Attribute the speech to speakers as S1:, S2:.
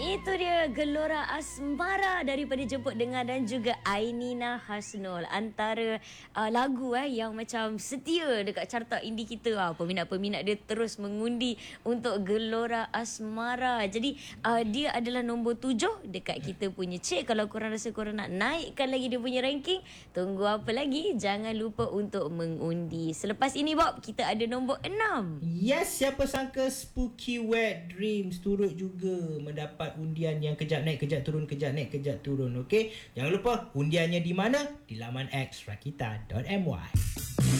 S1: Itu dia Gelora Asmara daripada Jemput Dengar dan juga Ainina Hasnul. Antara lagu yang macam setia dekat carta indie kita. Peminat-peminat dia terus mengundi untuk Gelora Asmara. Jadi dia adalah nombor 7 dekat kita punya cik. Kalau korang rasa korang nak naikkan lagi dia punya ranking, tunggu apa lagi? Jangan lupa untuk mengundi. Selepas ini Bob, kita ada nombor 6.
S2: Yes, siapa sangka Spooky Wet Dreams turut juga mendapat undian yang kejap naik, kejap turun, kejap naik, kejap turun. Okey, jangan lupa undiannya di mana? Di laman xrakita.my.